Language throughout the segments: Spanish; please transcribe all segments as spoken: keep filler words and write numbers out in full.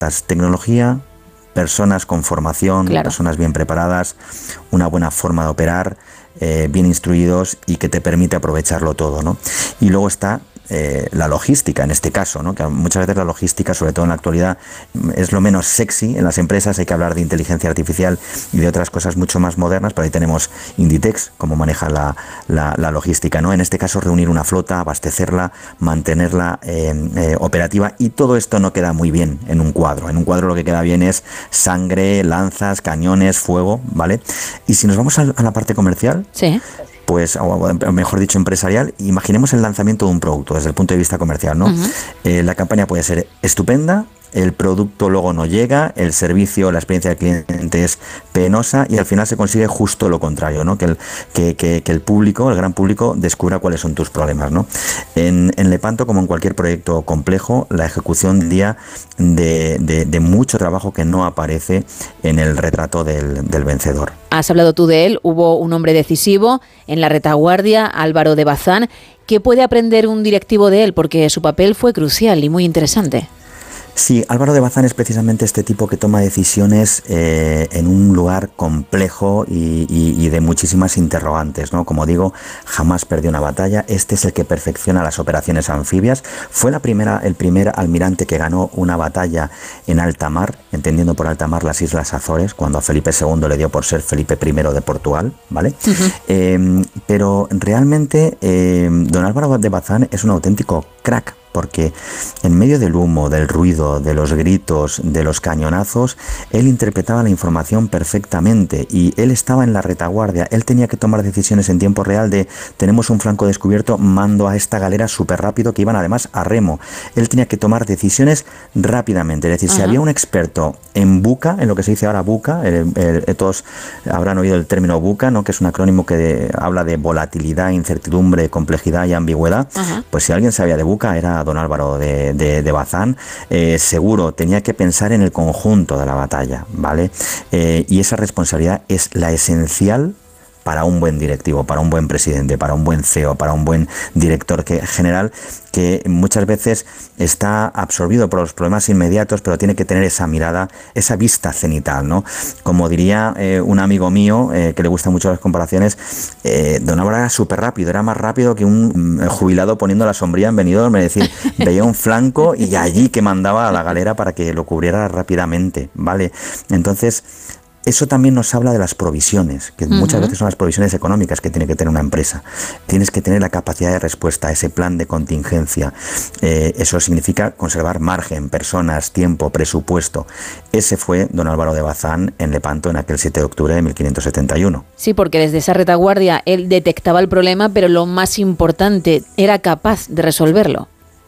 tecnología, personas con formación, claro. personas bien preparadas, una buena forma de operar, eh, bien instruidos y que te permite aprovecharlo todo, ¿no? Y luego está eh, la logística en este caso, ¿no? Que muchas veces la logística, sobre todo en la actualidad, es lo menos sexy en las empresas. Hay que hablar de inteligencia artificial y de otras cosas mucho más modernas, pero ahí tenemos Inditex, cómo maneja la, la, la logística, ¿no? En este caso, reunir una flota, abastecerla, mantenerla eh, eh, operativa, y todo esto no queda muy bien en un cuadro. En un cuadro lo que queda bien es sangre, lanzas, cañones, fuego, ¿vale? Y si nos vamos a, a la parte comercial, sí. pues, o mejor dicho, empresarial, imaginemos el lanzamiento de un producto desde el punto de vista comercial, ¿no? Uh-huh. Eh, la campaña puede ser estupenda, el producto luego no llega, el servicio, la experiencia del cliente es penosa y al final se consigue justo lo contrario, ¿no? Que el, que, que, que el público, el gran público, descubra cuáles son tus problemas, ¿no? En, en Lepanto, como en cualquier proyecto complejo, la ejecución día de, de, de mucho trabajo que no aparece en el retrato del, del vencedor. Has hablado tú de él, hubo un hombre decisivo en la retaguardia, Álvaro de Bazán. ¿Qué puede aprender un directivo de él? Porque su papel fue crucial y muy interesante. Sí, Álvaro de Bazán es precisamente este tipo que toma decisiones eh, en un lugar complejo y, y, y de muchísimas interrogantes, ¿no? Como digo, jamás perdió una batalla. Este es el que perfecciona las operaciones anfibias. Fue la primera, el primer almirante que ganó una batalla en alta mar, entendiendo por alta mar las Islas Azores, cuando a Felipe segundo le dio por ser Felipe primero de Portugal, ¿vale? Uh-huh. Eh, pero realmente eh, don Álvaro de Bazán es un auténtico crack, porque en medio del humo, del ruido, de los gritos, de los cañonazos, él interpretaba la información perfectamente y él estaba en la retaguardia. Él tenía que tomar decisiones en tiempo real de tenemos un flanco descubierto, mando a esta galera súper rápido, que iban además a remo. Él tenía que tomar decisiones rápidamente. Es decir, uh-huh. si había un experto en buca, en lo que se dice ahora buca, el, el, el, todos habrán oído el término buca, ¿no? Que es un acrónimo que de, habla de volatilidad, incertidumbre, complejidad y ambigüedad. Uh-huh. Pues si alguien sabía de buca era don Álvaro de, de, de Bazán. Eh, seguro tenía que pensar en el conjunto de la batalla, ¿vale? Eh, y esa responsabilidad es la esencial para un buen directivo, para un buen presidente, para un buen C E O, para un buen director que, general, que muchas veces está absorbido por los problemas inmediatos, pero tiene que tener esa mirada, esa vista cenital, ¿no? Como diría eh, un amigo mío, eh, que le gustan mucho las comparaciones, eh, don Álvaro era súper rápido, era más rápido que un mm, jubilado poniendo la sombrilla en Benidorm, es decir, veía un flanco y allí que mandaba a la galera para que lo cubriera rápidamente, ¿vale? Entonces, eso también nos habla de las provisiones, que uh-huh. muchas veces son las provisiones económicas que tiene que tener una empresa. Tienes que tener la capacidad de respuesta, ese plan de contingencia. Eh, eso significa conservar margen, personas, tiempo, presupuesto. Ese fue don Álvaro de Bazán en Lepanto en aquel siete de octubre de mil quinientos setenta y uno. Sí, porque desde esa retaguardia él detectaba el problema, pero lo más importante, era capaz de resolverlo.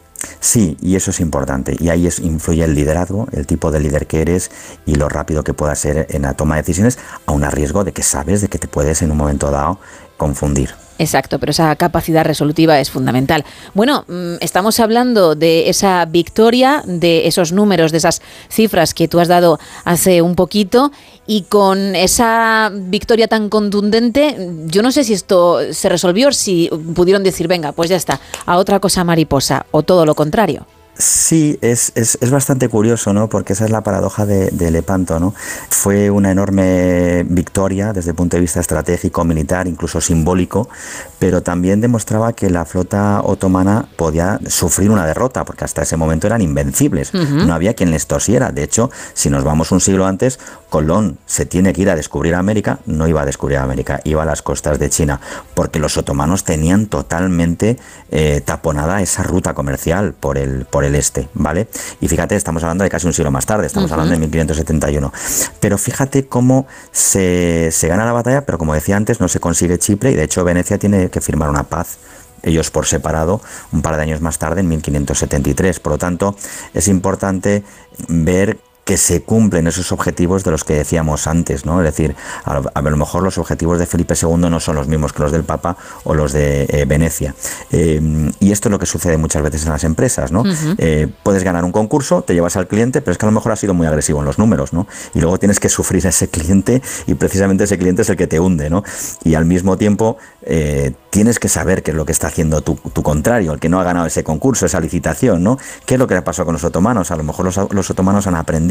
Sí, y eso es importante, y ahí es, influye el liderazgo, el tipo de líder que eres y lo rápido que puedas ser en la toma de decisiones, aun a riesgo de que sabes de que te puedes en un momento dado confundir. Exacto, pero esa capacidad resolutiva es fundamental. Bueno, estamos hablando de esa victoria, de esos números, de esas cifras que tú has dado hace un poquito, y con esa victoria tan contundente, yo no sé si esto se resolvió, si pudieron decir, venga, pues ya está, a otra cosa mariposa, o todo lo contrario. Sí, es, es, es bastante curioso, ¿no? Porque esa es la paradoja de, de Lepanto, ¿no? Fue una enorme victoria desde el punto de vista estratégico, militar, incluso simbólico, pero también demostraba que la flota otomana podía sufrir una derrota, porque hasta ese momento eran invencibles. Uh-huh. No había quien les tosiera. De hecho, si nos vamos un siglo antes, Colón se tiene que ir a descubrir América, no iba a descubrir América, iba a las costas de China, porque los otomanos tenían totalmente eh, taponada esa ruta comercial por el, por el este, ¿vale? Y fíjate, estamos hablando de casi un siglo más tarde, estamos uh-huh. hablando de mil quinientos setenta y uno. Pero fíjate cómo se, se gana la batalla, pero como decía antes, no se consigue Chipre, y de hecho Venecia tiene que firmar una paz, ellos por separado, un par de años más tarde, en mil quinientos setenta y tres. Por lo tanto, es importante ver que se cumplen esos objetivos de los que decíamos antes, ¿no? Es decir, a lo, a lo mejor los objetivos de Felipe segundo no son los mismos que los del Papa o los de eh, Venecia. Eh, y esto es lo que sucede muchas veces en las empresas, ¿no? Uh-huh. Eh, puedes ganar un concurso, te llevas al cliente, pero es que a lo mejor has sido muy agresivo en los números, ¿no? Y luego tienes que sufrir a ese cliente, y precisamente ese cliente es el que te hunde, ¿no? Y al mismo tiempo eh, tienes que saber qué es lo que está haciendo tu, tu contrario, el que no ha ganado ese concurso, esa licitación, ¿no? ¿Qué es lo que le pasó con los otomanos? A lo mejor los, los otomanos han aprendido